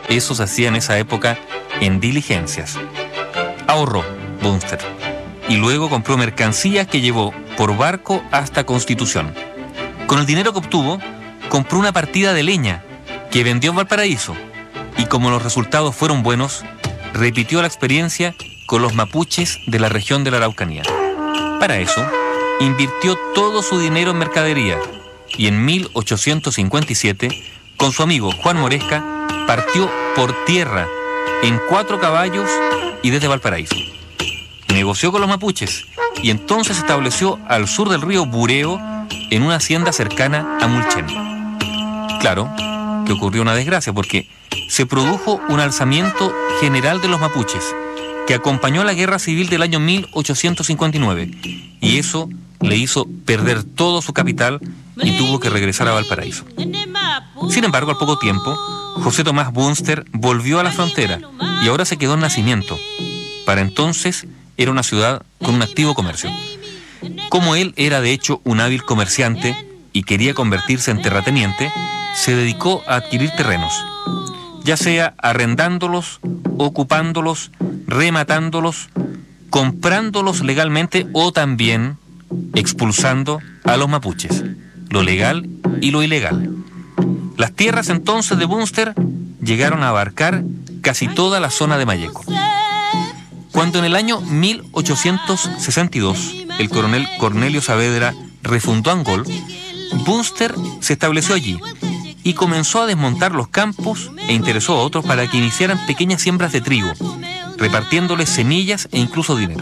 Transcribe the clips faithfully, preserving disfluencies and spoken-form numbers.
Eso se hacía en esa época en diligencias. Ahorró Bunster y luego compró mercancías que llevó por barco hasta Constitución. Con el dinero que obtuvo, compró una partida de leña que vendió en Valparaíso y como los resultados fueron buenos, repitió la experiencia con los mapuches de la región de la Araucanía. Para eso, invirtió todo su dinero en mercadería y en mil ochocientos cincuenta y siete, con su amigo Juan Moresca, partió por tierra en cuatro caballos y desde Valparaíso. Negoció con los mapuches y entonces se estableció al sur del río Bureo en una hacienda cercana a Mulchen. Claro que ocurrió una desgracia porque se produjo un alzamiento general de los mapuches que acompañó a la guerra civil del año mil ochocientos cincuenta y nueve y eso le hizo perder todo su capital y tuvo que regresar a Valparaíso. Sin embargo, al poco tiempo, José Tomás Bunster volvió a la frontera y ahora se quedó en Nacimiento. Para entonces era una ciudad con un activo comercio. Como él era de hecho un hábil comerciante y quería convertirse en terrateniente, se dedicó a adquirir terrenos, ya sea arrendándolos, ocupándolos, rematándolos, comprándolos legalmente o también expulsando a los mapuches, lo legal y lo ilegal. Las tierras entonces de Bunster llegaron a abarcar casi toda la zona de Malleco. Cuando en el año mil ochocientos sesenta y dos el coronel Cornelio Saavedra refundó Angol, Bunster se estableció allí y comenzó a desmontar los campos e interesó a otros para que iniciaran pequeñas siembras de trigo, repartiéndoles semillas e incluso dinero.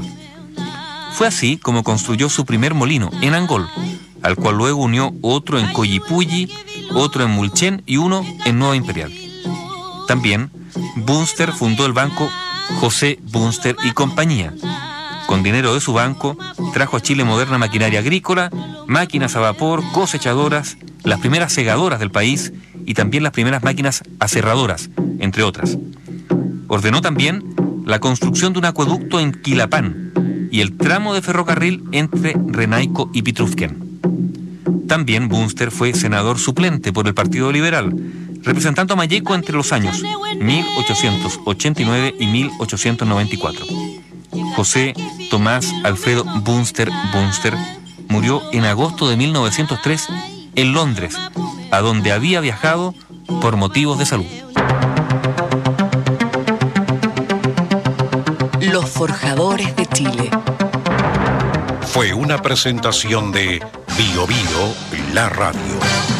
Fue así como construyó su primer molino en Angol, al cual luego unió otro en Collipulli, otro en Mulchen y uno en Nueva Imperial. También Bunster fundó el banco José Bunster y Compañía. Con dinero de su banco, trajo a Chile moderna maquinaria agrícola, máquinas a vapor, cosechadoras, las primeras segadoras del país y también las primeras máquinas aserradoras, entre otras. Ordenó también la construcción de un acueducto en Quilapán y el tramo de ferrocarril entre Renaico y Pitrufquén. También Bunster fue senador suplente por el Partido Liberal, representando a Malleco entre los años mil ochocientos ochenta y nueve y mil ochocientos noventa y cuatro. José Tomás Alfredo Bunster Bunster murió en agosto de mil novecientos tres en Londres, a donde había viajado por motivos de salud. Los Forjadores de Chile. Fue una presentación de Bio Bio, la radio.